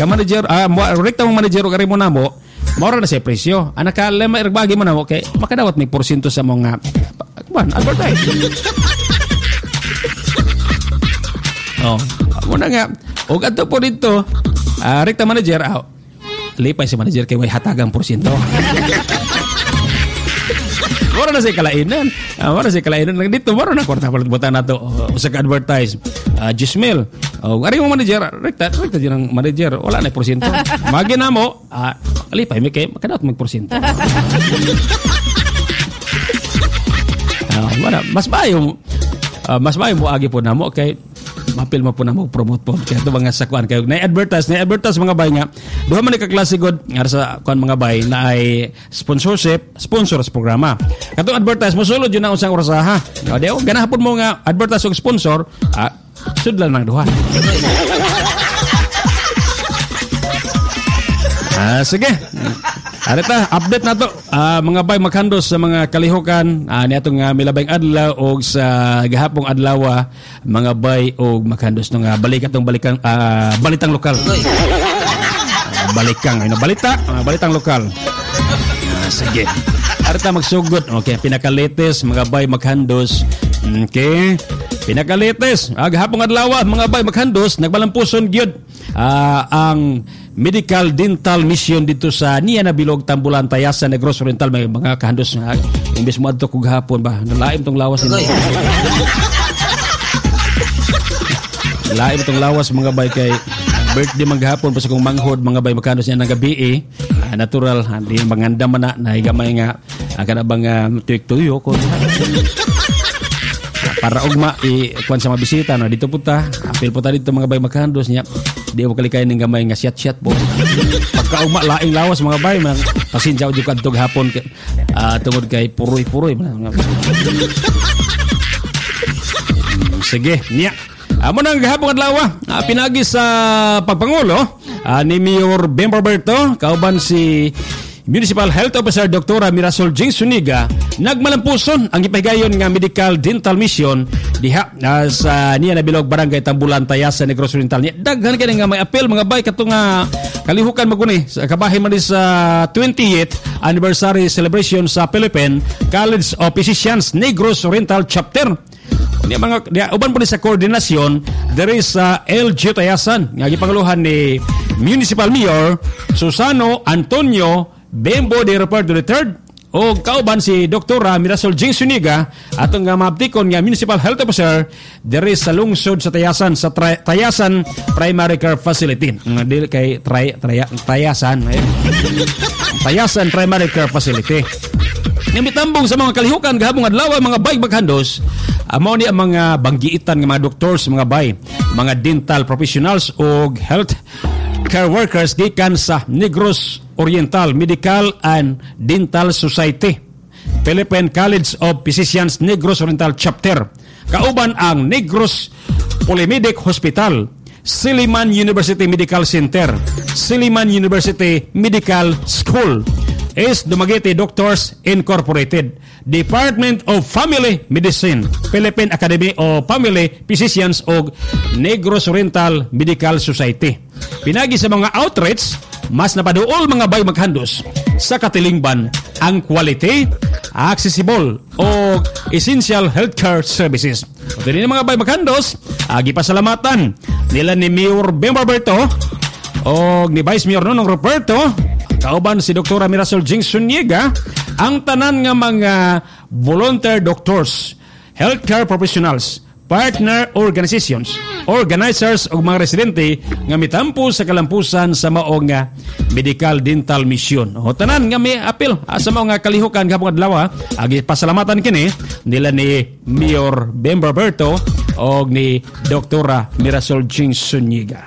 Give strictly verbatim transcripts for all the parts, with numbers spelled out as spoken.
ka manager, ah, uh, rekta mong manager o kari mo na mo, maura na siya presyo. Anak ka, lema, irbagi mo na mo, kay makadawat may porsyento sa mga, kuman, advertise. Oh, muna nga, o ato po dito, uh, rekta manager, ah, lipay si manager kay may hatagang porsyento. Mara na siya kalainan. Uh, mara siya kalainan. Dito, mara na kwarta palit buta na ito. Uh, sa advertise. Uh, Gismel. Uh, ari mo manager. Rekta. Rekta din ang manager. Wala na porsyento. Magi na mo. Uh, alipay, may kay. Makadaot may porsyento. Uh, mara, mas bayo. Uh, mas bayo mo agi po na mo. Okay. Mapil mo po na mo promote po kaya ito mga sakuan kayo na-advertise na-advertise mga bay nga duha man ikaklase god nga sa kuan mga bay na ay sponsorship sponsor sa programa katong advertise mo sulod yun ang usang orasaha o di o ganahapon mo nga advertise og sponsor ah, sudlan ng duha ah, sige arita update na to uh, mga bay maghandos sa mga kalihukan uh, niatong uh, milabayng adlaw o sa gahapong adlaw mga bay o maghandos nung uh, balik atong balikan uh, balitang lokal uh, balikang ano balita uh, balitang lokal uh, sige arita magsugod okay pinakalites mga bay maghandos okay pinakalites uh, gahapong adlaw mga bay maghandos nagbalampuson gyud uh, ang medical dental mission dito sa Nia na Bilog Tambulan Tayasan Negros Oriental may mga kahandos nga imbes mo adto kog hapon ba nalaim tong lawas nila laim tong lawas mga bay kay birthday maghapon pa sa kong manghod mga bay makahandos niya ng gabi eh uh, natural hindi manganda man na nahigamay nga uh, kana bang uh, tuyok-tuyo ko para ugma i-kuan sa mga bisita no dito puta apil puta dito mga bay makahandos niya di mo kalikayan ng gamay nga siyat-siyat po pagka ugma laing lawas mga bay mga pasensya o jukad tog hapon uh, tungod kay puroy-puroy hmm, sige niya amo nang gahapon adlaw uh, pinagi sa pagpangulo uh, ni Mayor Bem Roberto kauban si Municipal Health Officer Doktora Mirasol Jing Suniga nagmalampuson ang ipahigayon nga medical dental mission diha uh, sa Nia na Bilog Barangay Tambulan Tayasan Negros Oriental. Daghan kini nga may apel mga bay kato nga kalihukan maguni sa kabahin man sa twentieth anniversary celebration sa Philippine College of Physicians Negros Oriental Chapter. Ni mga di, uban po ni sa koordinasyon there is sa uh, L G Tayasan nga gipanguluhan ni Municipal Mayor Susano Antonio Bembo de Roberto the third o kauban si Doktora Mirasol Jing Suniga atong nga maabtikon nga Municipal Health Officer diri sa lungsod sa Tayasan sa tra- Tayasan Primary Care Facility nga dili kay try, try, Tayasan eh. Tayasan Primary Care Facility nimitambong sa mga kalihukan gahapon adlaw mga bay maghandos amo ni ang mga banggiitan nga mga doctors mga bay mga dental professionals o health care workers gikan sa Negros Oriental Medical and Dental Society Philippine College of Physicians Negros Oriental Chapter kauban ang Negros Polymedic Hospital Silliman University Medical Center Silliman University Medical School is Dumaguete Doctors Incorporated Department of Family Medicine Philippine Academy of Family Physicians o Negros Oriental Medical Society. Pinagi sa mga outreach mas napaduol mga bay maghandos sa katilingban ang quality, accessible o essential healthcare services. O din mga bay maghandos agi pasalamatan nila ni Mayor Bem Roberto o ni Vice Mayor Nonong Roberto kauban si Doktora Mirasol Jing Suniga ang tanan nga mga volunteer doctors, healthcare professionals, partner organizations, organizers o mga residente nga mitampo sa kalampusan sa maong nga medical dental mission. O tanan nga may apil sa mga kalihukan gahapon adlaw agi pasalamatan kini nila ni Mayor Bem Roberto o ni Doktora Mirasol Jing Suniga.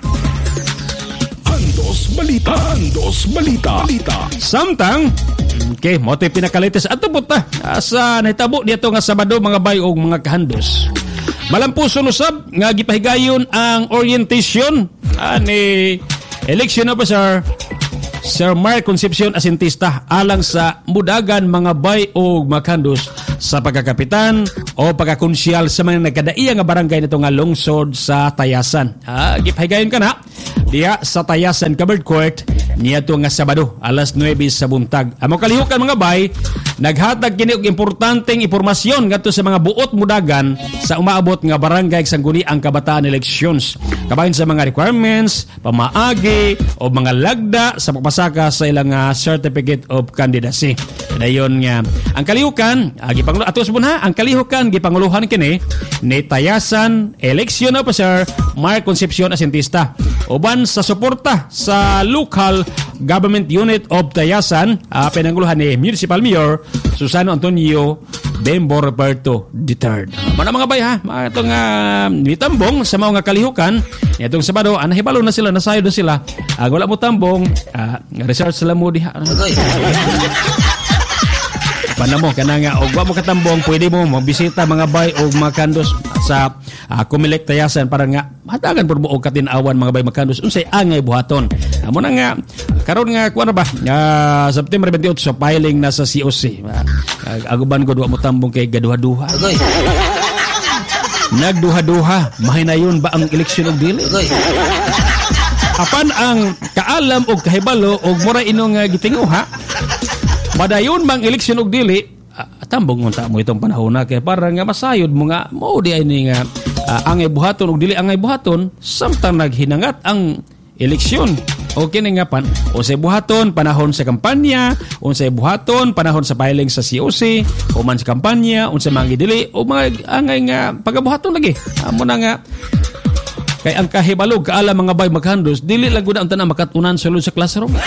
Balita, Andos Balita, Balita. Samtang, okay, mo ito'y pinakalites at tubot na sa nahitabo dito nga Sabado mga bay o mga kahandos. Malampuson usab nga gipahigayon ang orientation uh, ni Election Officer Sir Mark Concepcion Asintista alang sa mudagan mga bay o mga kahandos sa pagkakapitan o pagkakonsyal sa mga nagkadaiya nga barangay nito nga lungsod sa Tayasan. Ah, gipahigayon ka na diha sa Tayasan Covered Court niadto nga Sabado alas nuwebe sa buntag. Amo kalihukan mga bay, naghatag kini og importanteng impormasyon ngadto sa mga buot mudagan sa umaabot nga barangay sangguniang kabataan elections. Kabahin sa mga requirements, pamaagi o mga lagda sa pagpasaka sa ilang uh, certificate of candidacy. Dayon nga ang kalihukan, agi uh, pangulo atos ha, ang kalihukan gipanguluhan kini ni Tayasan Election Officer Mark Concepcion Asintista. Uban sa suporta sa local government unit of Tayasan, uh, pinanguluhan ni Municipal Mayor Susano Antonio Bembo Roberto the third. Mana mga bay ha, itong uh, nitambong sa mga kalihukan itong Sabado, ah, nahibalo na sila, nasayod na sila. Uh, wala mo tambong, uh, research sila mo diha. Paano mo, kana nga, o wa mo katambong, pwede mo magbisita mga bay o mga kandos sa uh, Kumilik Tayasan para nga matagan po mo o katinawan mga bay makandos unsay angay buhaton. Amo na nga, karon nga, kuha na ba, uh, September twenty-eight, so filing na sa C O C. Uh, aguban ko, wa mo tambong kay gaduha-duha. Nagduha-duha, mahinayon ba ang eleksyon og dili? Apan ang kaalam og kahibalo og mura inong uh, gitinguha, madayon mang eleksyon og dili, uh, tambong unta mo itong panahon na kay para nga masayod mo nga mo di ay ni nga uh, angay buhaton og dili angay buhaton samtang naghinangat ang eleksyon. Okay na nga pan, unsay buhaton panahon sa kampanya, unsay buhaton panahon sa filing sa C O C, o man sa kampanya, unsay mga dili o mga angay nga pagabuhaton lagi. Amo na nga kay ang kahibalog kaala mga bay maghandos dili lang gud ang tanan makatunan sulod sa classroom.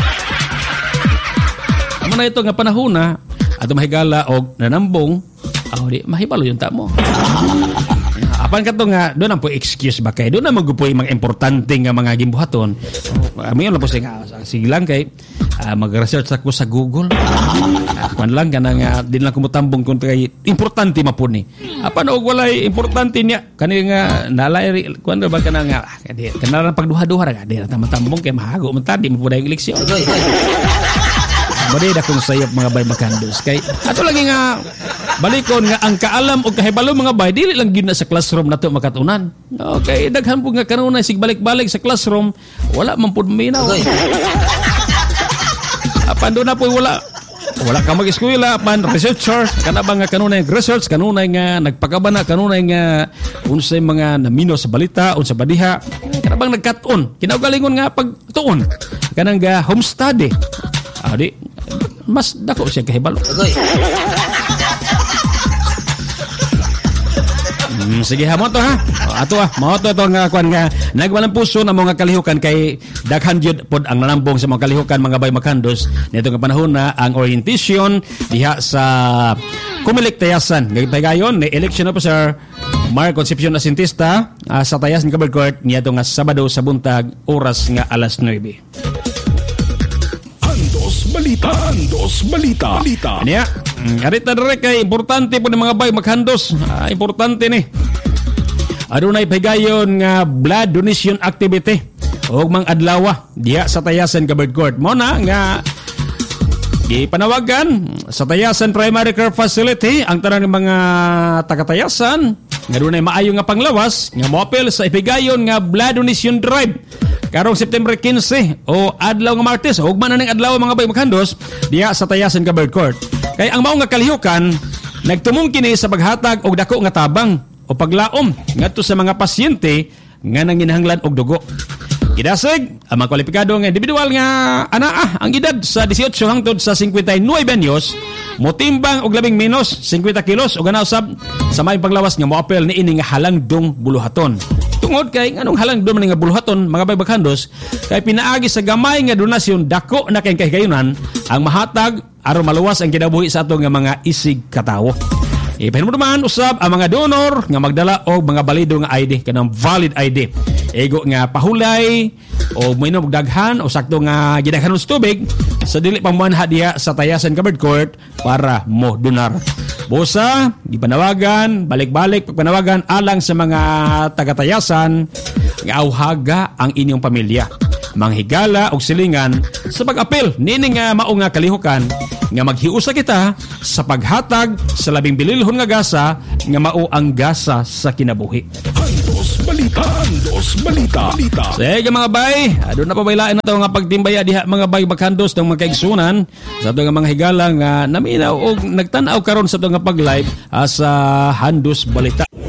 Amo na ito nga panahon na ato mahigala og nanambong, aw di mahibalo yung tamo. Apan kato nga doon ang po excuse ba kay doon na magupoy mga importante nga mga gimbuhaton. Amin lang po siya nga sige lang kay uh, mag-research ako sa Google. Apan uh, lang kana nga din lang kumutambong kung kay importante mapun ni. Apan og walay importante niya kani nga nalay kuan ba kana nga kana ra pagduha-duha ra di na matambong kay mahago man tadi mo puday eleksyon. Bari da kong sayop mga bay makandos kay ato lagi nga balikon nga ang kaalam o kahibalo mga bay dili lang gyud na sa classroom nato makatunan. Okay, daghan po nga kanunay sig balik-balik sa classroom wala man pud minaw. Apan do na po wala wala ka mag-eskwela apan researcher kana ba nga kanunay research kanunay nga nagpakabana kanunay nga unsay mga namino sa balita unsa badiha kana bang nagkat-on kinaugalingon nga pagtuon kanang ga home study. Adi mas dako siya kahibalo. Hmm, sige ha mo to ha. O, ato ah, mo to to nga kuan nga nagwalang puso na mga kalihukan kay daghan jud pod ang nanambong sa mga kalihukan mga bay makandos nito nga panahon na ang orientation diha sa Kumilik Tayasan. Gaypayon ni Election Officer Mark Concepcion Asintista uh, sa Tayasan Covered Court niadto nga Sabado sa buntag oras nga alas nuwebe. Balita. Andos Balita. Balita. Niya, arita direk kay importante po ng mga bay maghandos. Ah, importante ni. Adunay pahigayon nga blood donation activity og mang adlaw diha sa Tayasan Covered Court. Mo na nga gipanawagan sa Tayasan Primary Care Facility ang tanang mga taga-Tayasan nga dunay maayo nga panglawas nga moapil sa ipigayon nga blood donation drive karong September quince o adlaw nga Martes ug man ning adlaw mga bay maghandos diha sa Tayasan Covered Court. Kay ang mao nga kalihukan nagtumong kini sa paghatag og dako nga tabang o paglaom ngadto sa mga pasyente nga nanginahanglan og dugo. Gidasig ang mga kwalipikado nga individual nga anaa ang edad sa eighteen hangtod sa fifty-nine anyos motimbang og labing menos fifty kilos og ganausab sa may paglawas nga moapel ni ini nga halangdong buluhaton. Tungod kay nganong halangdong nga buluhaton mga bay maghandos kay pinaagi sa gamay nga donasyon dako na kay kahigayunan ang mahatag aron maluwas ang kinabuhi sa ato nga mga isig katawo. Ipahin mo naman usab ang mga donor nga magdala og mga balido nga I D kanang valid I D. Ego nga pahulay o mainom og daghan o sakto nga gidaghanon sa tubig sa dili pangmanha diha sa Tayasan Covered Court para mo donar. Busa, gipanawagan, balik-balik pagpanawagan alang sa mga taga-Tayasan nga awhaga ang inyong pamilya. Manghigala og silingan sa pag-apil nini nga mao nga kalihukan nga maghiusa kita sa paghatag sa labing bililhon nga gasa nga mao ang gasa sa kinabuhi. balita. Andos balita. Balita. Sige mga bay, doon na pabailaan na ito nga pagtimbaya diha mga bay bakhandos ng mga kaigsunan sa ito nga mga higala nga naminaw o nagtanaw karon sa ito nga pag-live as sa Andos balita.